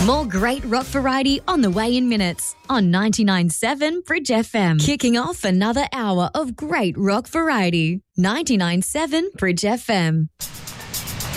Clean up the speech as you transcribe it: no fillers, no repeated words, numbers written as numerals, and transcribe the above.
More great rock variety on the way in minutes on 99.7 Bridge FM. Kicking off another hour of great rock variety. 99.7 Bridge FM.